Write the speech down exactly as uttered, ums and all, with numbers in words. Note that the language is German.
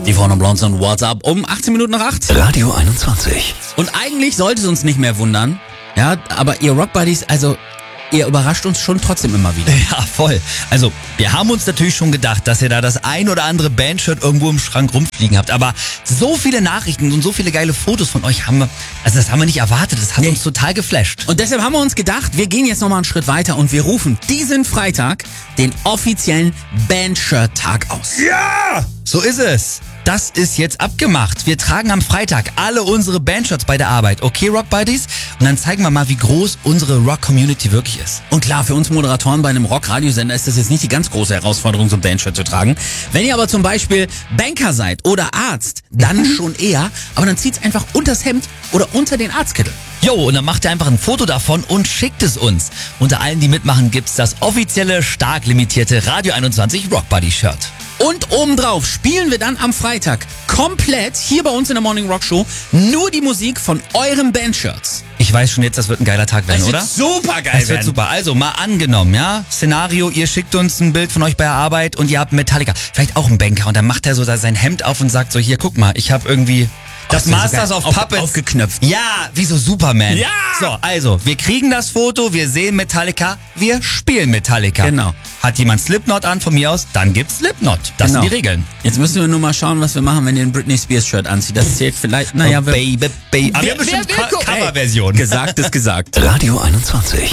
Die Frauen und Blondes und WhatsApp um achtzehn Minuten nach acht. Radio einundzwanzig. Und eigentlich sollte es uns nicht mehr wundern, ja, aber ihr Rock Buddies, also ihr überrascht uns schon trotzdem immer wieder. Ja, voll. Also, wir haben uns natürlich schon gedacht, dass ihr da das ein oder andere Bandshirt irgendwo im Schrank rumfliegen habt. Aber so viele Nachrichten und so viele geile Fotos von euch haben wir, also das haben wir nicht erwartet. Das hat Nee. uns total geflasht. Und deshalb haben wir uns gedacht, wir gehen jetzt nochmal einen Schritt weiter und wir rufen diesen Freitag den offiziellen Bandshirt-Tag aus. Ja! So ist es. Das ist jetzt abgemacht. Wir tragen am Freitag alle unsere Bandshirts bei der Arbeit. Okay, Rock Buddies? Und dann zeigen wir mal, wie groß unsere Rock-Community wirklich ist. Und klar, für uns Moderatoren bei einem Rock-Radiosender ist das jetzt nicht die ganz große Herausforderung, so ein Bandshirt zu tragen. Wenn ihr aber zum Beispiel Banker seid oder Arzt, dann schon eher. Aber dann zieht's einfach unters Hemd oder unter den Arztkittel. Jo, und dann macht ihr einfach ein Foto davon und schickt es uns. Unter allen, die mitmachen, gibt's das offizielle, stark limitierte Radio einundzwanzig Rock Buddy Shirt. Und obendrauf spielen wir dann am Freitag komplett hier bei uns in der Morning Rock Show nur die Musik von euren Bandshirts. Ich weiß schon jetzt, das wird ein geiler Tag werden, oder? Super geil Es wird super. Also mal angenommen, ja? Szenario, ihr schickt uns ein Bild von euch bei der Arbeit und ihr habt Metallica. Vielleicht auch einen Banker und dann macht er so sein Hemd auf und sagt so, hier, guck mal, ich habe irgendwie das wär Masters sogar of auf- Puppets aufgeknöpft. Ja, wie so Superman. Ja! So, also, wir kriegen das Foto, wir sehen Metallica, wir spielen Metallica. Genau. Hat jemand Slipknot an von mir aus, dann gibt's Slipknot. Das Genau. sind die Regeln. Jetzt müssen wir nur mal schauen, was wir machen, wenn ihr ein Britney Spears Shirt anzieht. Das zählt vielleicht, naja, oh, Baby, Baby. Aber wir wer- haben bestimmt wer- wer- Co- Coverversion. Gesagt ist gesagt. Radio einundzwanzig.